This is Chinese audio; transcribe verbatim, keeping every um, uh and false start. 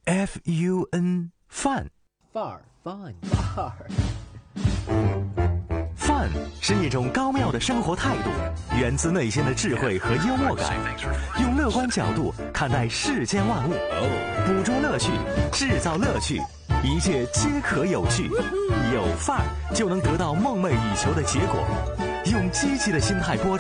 F U N 范范儿 fun 范儿。 范是一种高妙的生活态度，源自内心的智慧和幽默感，用乐观角度看待世间万物，捕捉乐趣，制造乐趣，一切皆可有趣。有范儿就能得到梦寐以求的结果。用积极的心态播出